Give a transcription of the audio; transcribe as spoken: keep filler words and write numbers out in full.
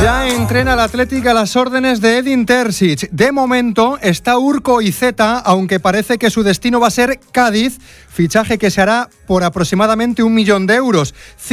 Ya entrena el Athletic a las órdenes de Edin Terzic. De momento está Urko Izeta, aunque parece que su destino va a ser Cádiz, fichaje que se hará por aproximadamente un millón de euros.